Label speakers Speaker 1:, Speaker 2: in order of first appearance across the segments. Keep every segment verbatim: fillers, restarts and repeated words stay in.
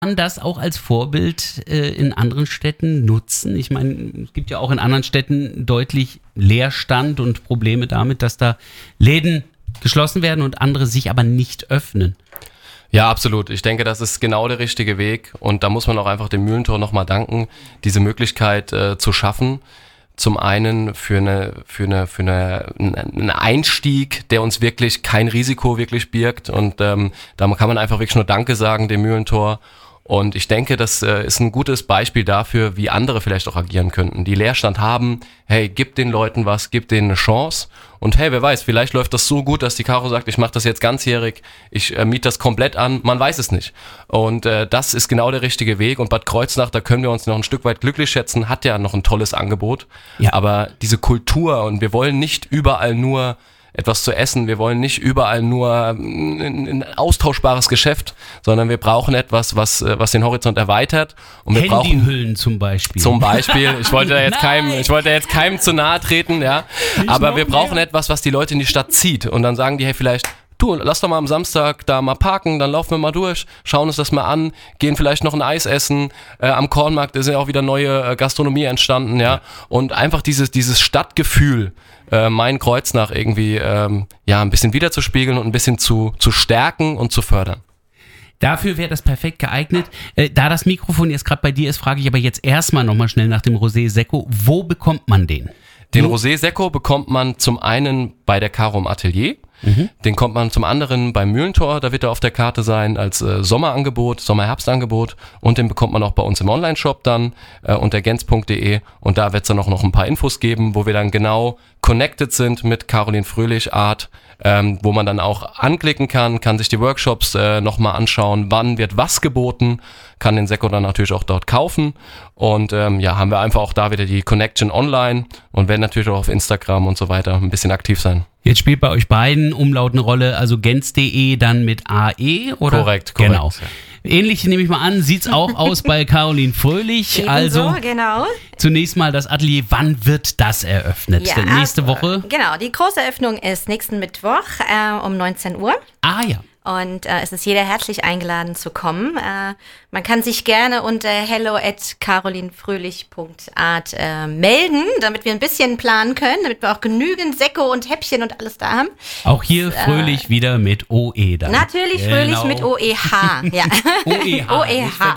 Speaker 1: man das auch als Vorbild äh, in anderen Städten nutzen? Ich meine, es gibt ja auch in anderen Städten deutlich Leerstand und Probleme damit, dass da Läden geschlossen werden und andere sich aber nicht öffnen.
Speaker 2: Ja, absolut. Ich denke, das ist genau der richtige Weg und da muss man auch einfach dem Mühlentor nochmal danken, diese Möglichkeit äh, zu schaffen. Zum einen für eine für eine für eine einen Einstieg, der uns wirklich kein Risiko wirklich birgt und ähm, da kann man einfach wirklich nur Danke sagen dem Mühlentor. Und ich denke, das äh, ist ein gutes Beispiel dafür, wie andere vielleicht auch agieren könnten, die Leerstand haben. Hey, gib den Leuten was, gib denen eine Chance. Und hey, wer weiß, vielleicht läuft das so gut, dass die Caro sagt, ich mache das jetzt ganzjährig, ich äh, miete das komplett an, man weiß es nicht. Und äh, das ist genau der richtige Weg. Und Bad Kreuznach, da können wir uns noch ein Stück weit glücklich schätzen, hat ja noch ein tolles Angebot. Ja. Aber diese Kultur, und wir wollen nicht überall nur etwas zu essen, wir wollen nicht überall nur ein, ein austauschbares Geschäft, sondern wir brauchen etwas, was was den Horizont erweitert. Und wir
Speaker 1: Handyhüllen zum Beispiel.
Speaker 2: Zum Beispiel. Ich wollte da jetzt keinem, ich wollte jetzt keinem zu nahe treten, ja. Nicht aber wir brauchen mehr. etwas, was die Leute in die Stadt zieht. Und dann sagen die, hey, vielleicht, du, lass doch mal am Samstag da mal parken, dann laufen wir mal durch, schauen uns das mal an, gehen vielleicht noch ein Eis essen. Äh, am Kornmarkt ist ja auch wieder neue äh, Gastronomie entstanden, ja. Und einfach dieses dieses Stadtgefühl, äh, Main Kreuznach irgendwie ähm, ja ein bisschen wiederzuspiegeln und ein bisschen zu zu stärken und zu fördern.
Speaker 1: Dafür wäre das perfekt geeignet. Äh, da das Mikrofon jetzt gerade bei dir ist, frage ich aber jetzt erstmal nochmal schnell nach dem Rosé Secco. Wo bekommt man den?
Speaker 2: Den Rosé Secco bekommt man zum einen bei der Caro im Atelier. Mhm. Den kommt man zum anderen beim Mühlentor, da wird er auf der Karte sein als äh, Sommerangebot, Sommer-Herbstangebot und den bekommt man auch bei uns im Online-Shop dann äh, unter gens punkt de und da wird es dann auch noch ein paar Infos geben, wo wir dann genau connected sind mit Caroline Fröhlich Art, ähm, wo man dann auch anklicken kann, kann sich die Workshops äh, nochmal anschauen, wann wird was geboten, kann den Secco dann natürlich auch dort kaufen und ähm, ja, haben wir einfach auch da wieder die Connection online und werden natürlich auch auf Instagram und so weiter ein bisschen aktiv sein.
Speaker 1: Jetzt spielt bei euch beiden Umlaut eine Rolle, also gens punkt de dann mit A E, oder?
Speaker 2: Korrekt, korrekt.
Speaker 1: Genau. Ähnlich nehme ich mal an, sieht's auch aus bei Caroline Fröhlich.
Speaker 3: Ebenso,
Speaker 1: also
Speaker 3: genau.
Speaker 1: Zunächst mal das Atelier, wann wird das eröffnet?
Speaker 3: Ja,
Speaker 1: nächste
Speaker 3: also,
Speaker 1: Woche?
Speaker 3: Genau, die große Eröffnung ist nächsten Mittwoch äh, um neunzehn Uhr.
Speaker 1: Ah ja.
Speaker 3: Und äh, es ist jeder herzlich eingeladen zu kommen. Äh, man kann sich gerne unter hello at carolinefröhlich punkt art äh, melden, damit wir ein bisschen planen können, damit wir auch genügend Secco und Häppchen und alles da haben.
Speaker 1: Auch hier Fröhlich äh, wieder mit O E dann.
Speaker 3: Natürlich
Speaker 1: genau.
Speaker 3: Fröhlich mit O E H. Ja.
Speaker 1: O E H.
Speaker 3: O E H.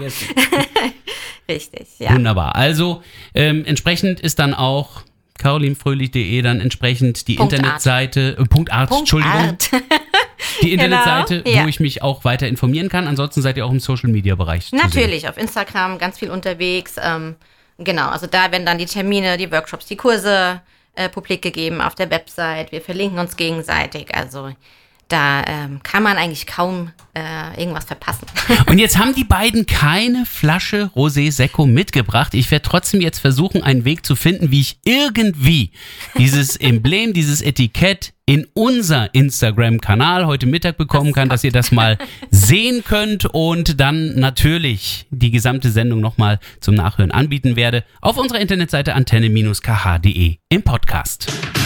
Speaker 3: Richtig, ja.
Speaker 1: Wunderbar. Also ähm, entsprechend ist dann auch carolinefröhlich punkt de dann entsprechend die
Speaker 3: Punkt
Speaker 1: Internetseite, äh, Punkt Art,
Speaker 3: Punkt
Speaker 1: Entschuldigung.
Speaker 3: Art.
Speaker 1: Die Internetseite,
Speaker 3: genau, ja.
Speaker 1: wo ich mich auch weiter informieren kann. Ansonsten seid ihr auch im Social-Media-Bereich zu
Speaker 3: Natürlich,
Speaker 1: sehen.
Speaker 3: auf Instagram ganz viel unterwegs. Ähm, genau, also da werden dann die Termine, die Workshops, die Kurse äh, publik gegeben auf der Website. Wir verlinken uns gegenseitig. Also da ähm, kann man eigentlich kaum äh, irgendwas verpassen.
Speaker 1: Und jetzt haben die beiden keine Flasche Rosé Secco mitgebracht. Ich werde trotzdem jetzt versuchen, einen Weg zu finden, wie ich irgendwie dieses Emblem, dieses Etikett in unser Instagram-Kanal heute Mittag bekommen kann, dass ihr das mal sehen könnt und dann natürlich die gesamte Sendung nochmal zum Nachhören anbieten werde auf unserer Internetseite antenne Bindestrich k h punkt de im Podcast.